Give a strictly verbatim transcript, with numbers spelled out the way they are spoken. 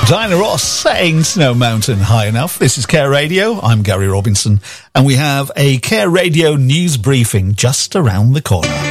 Diana Ross saying Snow Mountain high enough. This is Care Radio. I'm Gary Robinson, and we have a Care Radio news briefing just around the corner.